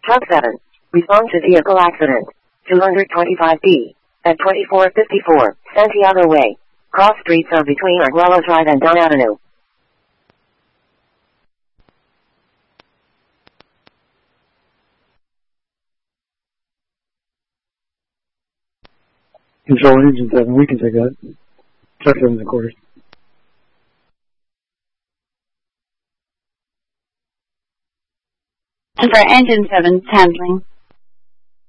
Hub 7. Respond to vehicle accident. 225B. At 2454, Santiago Way. Cross streets are between Arguello Drive and Dunn Avenue. Control Engine 7, we can take that. Truck 7's in quarters. And for Engine 7, handling.